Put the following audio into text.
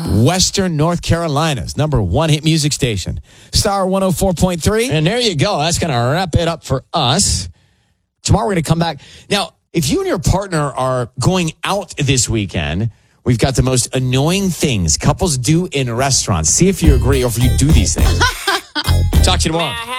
Western North Carolina's number one hit music station. Star 104.3. And there you go. That's going to wrap it up for us. Tomorrow we're going to come back. Now, if you and your partner are going out this weekend, we've got the most annoying things couples do in restaurants. See if you agree or if you do these things. Talk to you tomorrow.